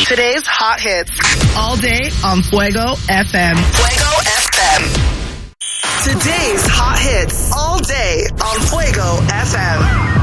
Today's hot hits. All day on Fuego FM. Fuego FM. Today's hot hits. All day on Fuego FM.